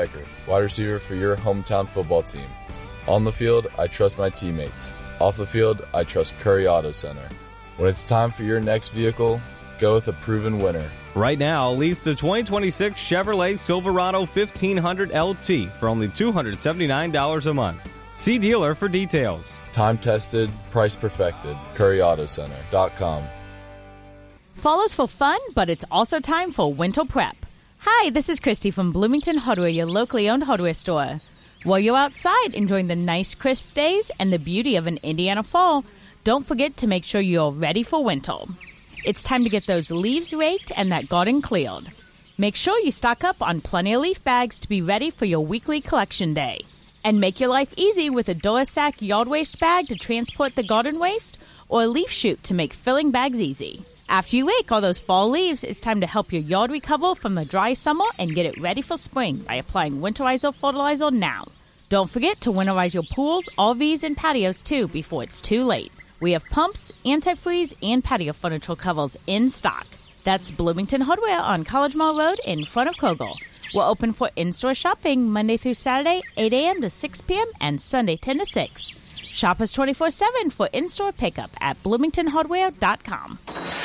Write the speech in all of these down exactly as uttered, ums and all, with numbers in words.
Steiger, wide receiver for your hometown football team. On the field, I trust my teammates. Off the field, I trust Curry Auto Center. When it's time for your next vehicle, go with a proven winner. Right now, lease the twenty twenty-six Chevrolet Silverado fifteen hundred L T for only two hundred seventy-nine dollars a month. See dealer for details. Time tested, price perfected. Curry Auto Center dot com. Fall's for fun, but it's also time for winter prep. Hi, this is Christy from Bloomington Hardware, your locally owned hardware store. While you're outside enjoying the nice crisp days and the beauty of an Indiana fall, don't forget to make sure you're ready for winter. It's time to get those leaves raked and that garden cleared. Make sure you stock up on plenty of leaf bags to be ready for your weekly collection day. And make your life easy with a Durasac yard waste bag to transport the garden waste or a leaf chute to make filling bags easy. After you rake all those fall leaves, it's time to help your yard recover from a dry summer and get it ready for spring by applying Winterizer fertilizer now. Don't forget to winterize your pools, R Vs, and patios too before it's too late. We have pumps, antifreeze, and patio furniture covers in stock. That's Bloomington Hardware on College Mall Road in front of Kogel. We're open for in-store shopping Monday through Saturday, eight a.m. to six p.m. and Sunday ten to six. Shop us twenty-four seven for in-store pickup at bloomington hardware dot com.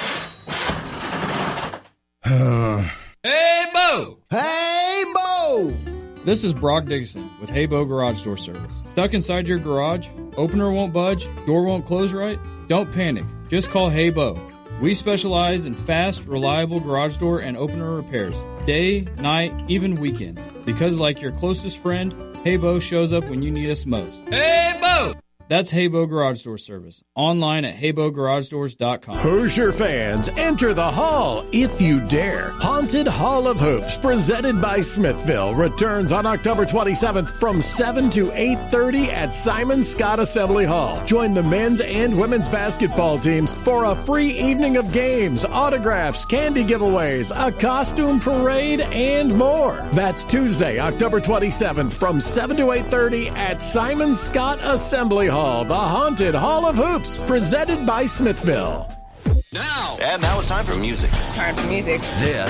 Hey, Bo! Hey, Bo! This is Brock Dixon with Hey Bo Garage Door Service. Stuck inside your garage? Opener won't budge? Door won't close right? Don't panic. Just call Hey Bo. We specialize in fast, reliable garage door and opener repairs. Day, night, even weekends. Because like your closest friend, Hey Bo shows up when you need us most. Hey Bo! That's Hey Bo Garage Door Service. Online at hey bo garage doors dot com. Hoosier fans, enter the hall if you dare. Haunted Hall of Hoops, presented by Smithville, returns on October twenty-seventh from seven to eight thirty at Simon Scott Assembly Hall. Join the men's and women's basketball teams for a free evening of games, autographs, candy giveaways, a costume parade, and more. That's Tuesday, October twenty-seventh from seven to eight thirty at Simon Scott Assembly Hall. The Haunted Hall of Hoops, presented by Smithville. Now! And now it's time for music. Time for music. This